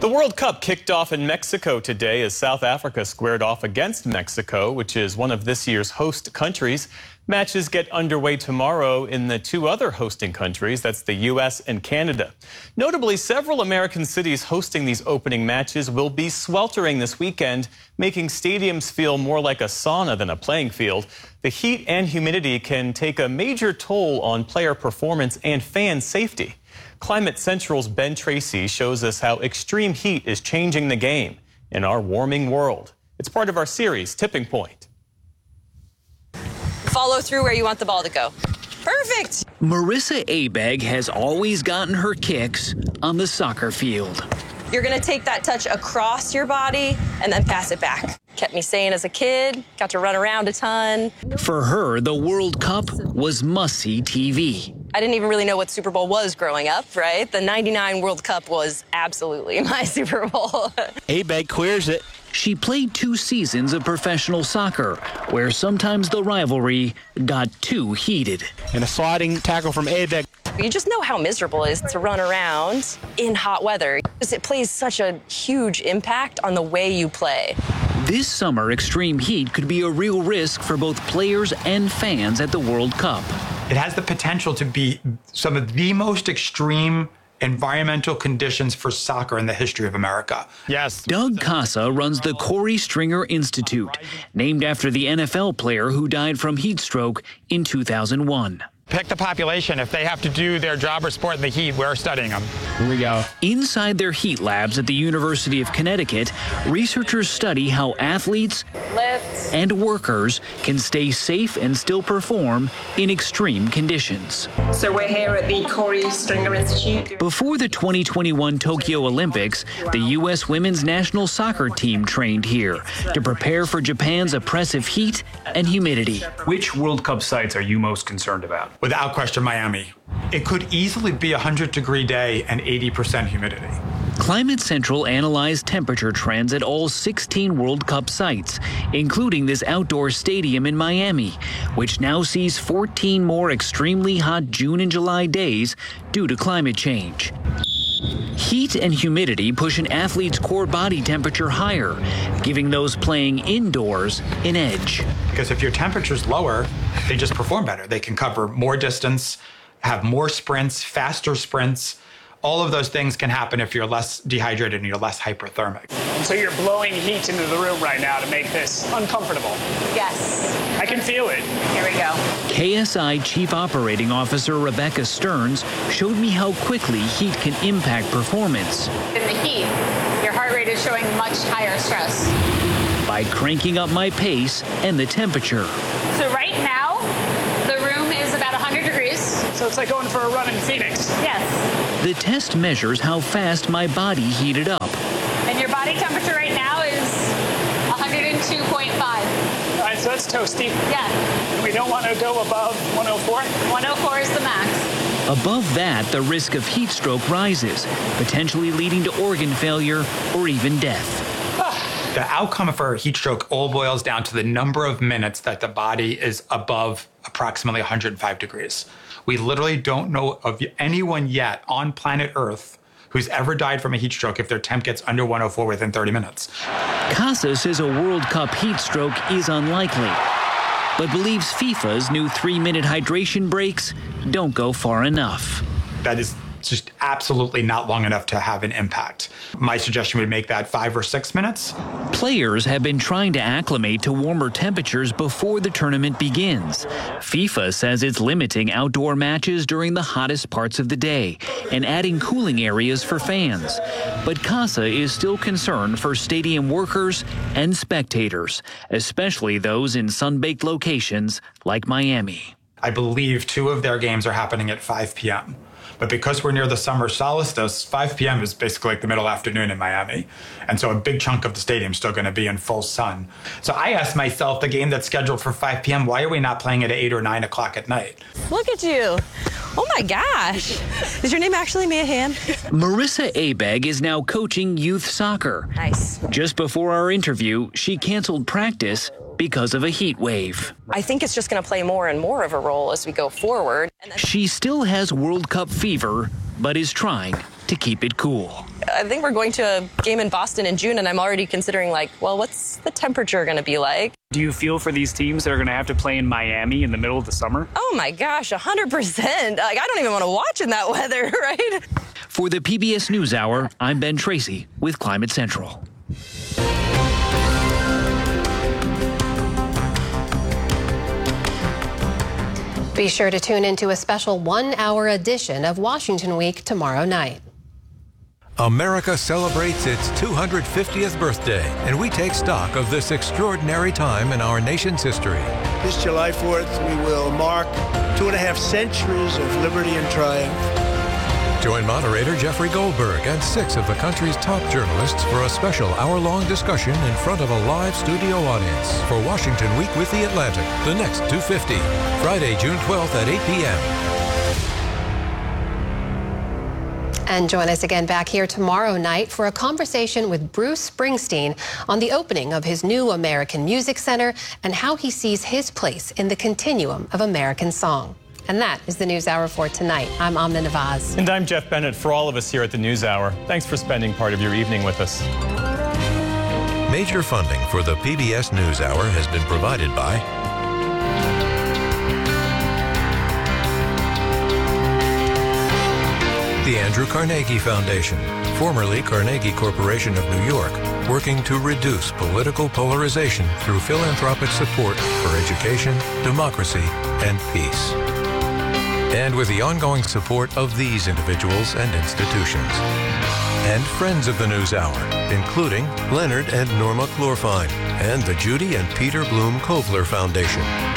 The World Cup kicked off in Mexico today as South Africa squared off against Mexico, which is one of this year's host countries. Matches get underway tomorrow in the two other hosting countries, that's the U.S. and Canada. Notably, several American cities hosting these opening matches will be sweltering this weekend, making stadiums feel more like a sauna than a playing field. The heat and humidity can take a major toll on player performance and fan safety. Climate Central's Ben Tracy shows us how extreme heat is changing the game in our warming world. It's part of our series, Tipping Point. Follow through where you want the ball to go. Perfect. Marissa Abegg has always gotten her kicks on the soccer field. You're going to take that touch across your body and then pass it back. Kept me sane as a kid, got to run around a ton. For her, the World Cup was must-see TV. I didn't even really know what Super Bowl was growing up, right? The '99 World Cup was absolutely my Super Bowl. Abegg clears it. She played 2 seasons of professional soccer, where sometimes the rivalry got too heated. And a sliding tackle from Abegg. You just know how miserable it is to run around in hot weather. It plays such a huge impact on the way you play. This summer, extreme heat could be a real risk for both players and fans at the World Cup. It has the potential to be some of the most extreme environmental conditions for soccer in the history of America. Yes. Doug Casa runs the Corey Stringer Institute, named after the NFL player who died from heat stroke in 2001. Pick the population. If they have to do their job or sport in the heat, we're studying them. Here we go. Inside their heat labs at the University of Connecticut, researchers study how athletes and workers can stay safe and still perform in extreme conditions. So we're here at the Corey Stringer Institute. Before the 2021 Tokyo Olympics, the U.S. women's national soccer team trained here to prepare for Japan's oppressive heat and humidity. Which World Cup sites are you most concerned about? Without question, Miami. It could easily be a 100-degree day and 80% humidity. Climate Central analyzed temperature trends at all 16 World Cup sites, including this outdoor stadium in Miami, which now sees 14 more extremely hot June and July days due to climate change. Heat and humidity push an athlete's core body temperature higher, giving those playing indoors an edge. Because if your temperature's lower, they just perform better. They can cover more distance, have more sprints, faster sprints. All of those things can happen if you're less dehydrated and you're less hyperthermic. So you're blowing heat into the room right now to make this uncomfortable. Yes. I can feel it. Here we go. KSI Chief Operating Officer Rebecca Stearns showed me how quickly heat can impact performance. In the heat, your heart rate is showing much higher stress. By cranking up my pace and the temperature. So right now, the room is about 100 degrees. So it's like going for a run in Phoenix. Yes. The test measures how fast my body heated up. And your body temperature right now is 102.5. All right, so that's toasty. Yeah. We don't want to go above 104. 104 is the max. Above that, the risk of heat stroke rises, potentially leading to organ failure or even death. The outcome for a heat stroke all boils down to the number of minutes that the body is above approximately 105 degrees. We literally don't know of anyone yet on planet Earth who's ever died from a heat stroke if their temp gets under 104 within 30 minutes. Casa says a World Cup heat stroke is unlikely, but believes FIFA's new 3-minute hydration breaks don't go far enough. That is just absolutely not long enough to have an impact. My suggestion would make that 5 or 6 minutes. Players have been trying to acclimate to warmer temperatures before the tournament begins. FIFA says it's limiting outdoor matches during the hottest parts of the day and adding cooling areas for fans. But Casa is still concerned for stadium workers and spectators, especially those in sun-baked locations like Miami. I believe 2 of their games are happening at 5 p.m. But because we're near the summer solstice, 5 p.m. is basically like the middle afternoon in Miami. And so a big chunk of the stadium is still going to be in full sun. So I asked myself, the game that's scheduled for 5 p.m., why are we not playing it at 8 or 9 o'clock at night? Look at you. Oh my gosh. Is your name actually Mia Hamm? Marissa Abegg is now coaching youth soccer. Nice. Just before our interview, she canceled practice because of a heat wave. I think it's just going to play more and more of a role as we go forward. She still has World Cup fever, but is trying to keep it cool. I think we're going to a game in Boston in June, and I'm already considering, like, well, what's the temperature going to be like? Do you feel for these teams that are going to have to play in Miami in the middle of the summer? Oh, my gosh, 100%. Like, I don't even want to watch in that weather, right? For the PBS NewsHour, I'm Ben Tracy with Climate Central. Be sure to tune into a special one-hour edition of Washington Week tomorrow night. America celebrates its 250th birthday, and we take stock of this extraordinary time in our nation's history. This July 4th, we will mark 2.5 centuries of liberty and triumph. Join moderator Jeffrey Goldberg and 6 of the country's top journalists for a special hour-long discussion in front of a live studio audience for Washington Week with The Atlantic, the next 250, Friday, June 12th at 8 p.m. And join us again back here tomorrow night for a conversation with Bruce Springsteen on the opening of his new American Music Center and how he sees his place in the continuum of American song. And that is the NewsHour for tonight. I'm Amna Nawaz. And I'm Jeff Bennett. For all of us here at the NewsHour, thanks for spending part of your evening with us. Major funding for the PBS NewsHour has been provided by the Andrew Carnegie Foundation, formerly Carnegie Corporation of New York, working to reduce political polarization through philanthropic support for education, democracy, and peace. And with the ongoing support of these individuals and institutions. And friends of the NewsHour, including Leonard and Norma Chlorfine, and the Judy and Peter Bloom Kovler Foundation.